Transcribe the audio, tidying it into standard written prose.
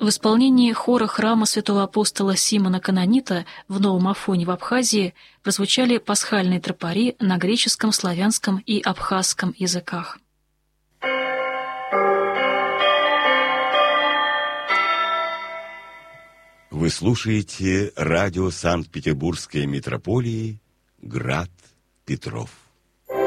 В исполнении хора храма святого апостола Симона Канонита в Новом Афоне в Абхазии прозвучали пасхальные тропари на греческом, славянском и абхазском языках. Вы слушаете радио Санкт-Петербургской митрополии «Град Петров».